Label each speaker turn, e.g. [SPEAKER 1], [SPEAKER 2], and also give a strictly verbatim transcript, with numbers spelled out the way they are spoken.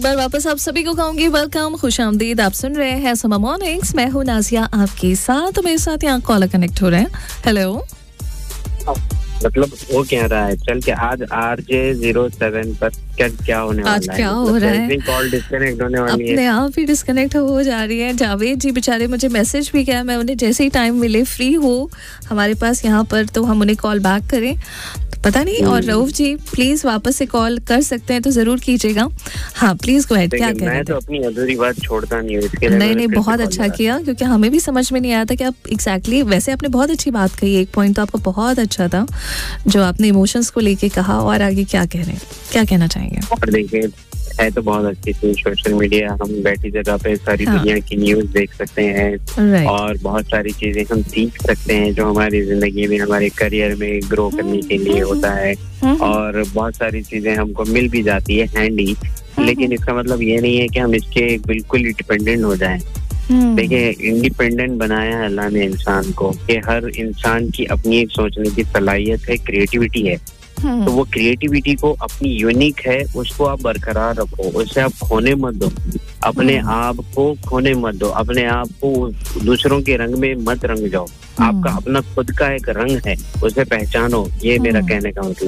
[SPEAKER 1] बार वापस आप सभी को कहूंगी वेलकम, खुशामदीद। आप सुन रहे हैं समा मॉर्निंग्स। मैं हूं नाजिया आपके साथ। मेरे साथ यहाँ कॉलर कनेक्ट हो रहे हैं। हेलो,
[SPEAKER 2] मतलब वो कह रहा है चल के आज आरजे जीरो सेवन पर क्या क्या होने वाला है?
[SPEAKER 1] आज क्या हो रहा है?
[SPEAKER 2] कॉल डिस्कनेक्ट होने वाली है,
[SPEAKER 1] अपने आप ही डिस्कनेक्ट हो जा रही है। जावेद जी बेचारे मुझे मैसेज भी किया, मैं उन्हें जैसे ही टाइम मिले फ्री हो हमारे पास यहाँ पर तो हम उन्हें कॉल बैक करें, पता नहीं। और रऊफ जी प्लीज वापस से कॉल कर सकते हैं तो जरूर कीजिएगा। हाँ प्लीज गो अहेड। क्या कह रहे थे?
[SPEAKER 2] मैं तो अपनी अधूरी बात छोड़ता नहीं हूँ इसके लिए।
[SPEAKER 1] नहीं नहीं, बहुत अच्छा किया, क्योंकि हमें भी समझ में नहीं आया था कि आप एग्जैक्टली exactly, वैसे आपने बहुत अच्छी बात कही। एक पॉइंट तो आपका बहुत अच्छा था जो आपने इमोशंस को लेके कहा। और आगे क्या कह रहे हैं, क्या कहना चाहेंगे?
[SPEAKER 2] और देखिए है तो बहुत अच्छी चीज सोशल मीडिया। हम बैठी जगह पे सारी हाँ। दुनिया की न्यूज देख सकते हैं और बहुत सारी चीजें हम सीख सकते हैं जो हमारी जिंदगी में, हमारे करियर में ग्रो करने के लिए होता है। और बहुत सारी चीजें हमको मिल भी जाती है हैंडी, लेकिन इसका मतलब ये नहीं है कि हम इसके बिल्कुल डिपेंडेंट हो जाएं। देखिए इंडिपेंडेंट बनाया है अल्लाह ने इंसान को कि हर इंसान की अपनी एक सोचने की सलाहियत है, क्रिएटिविटी है। तो वो क्रिएटिविटी को अपनी यूनिक है, उसको आप बरकरार रखो, उससे आप खोने मत दो, अपने आप को खोने मत दो, अपने आप को दूसरों के रंग में मत रंग जाओ। आपका अपना खुद का एक रंग है, उसे पहचानो। ये मेरा कहने का मतलब।